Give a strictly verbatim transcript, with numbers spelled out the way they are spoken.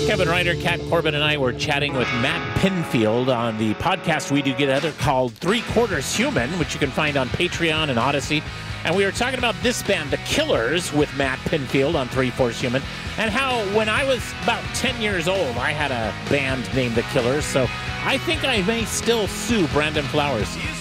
Kevin Ryder, Kat Corbin, and I were chatting with Matt Pinfield on the podcast we do together called Three Quarters Human, which you can find on Patreon and Odyssey. And we were talking about this band, The Killers, with Matt Pinfield on Three Quarters Human, and how when I was about ten years old, I had a band named The Killers. So I think I may still sue Brandon Flowers.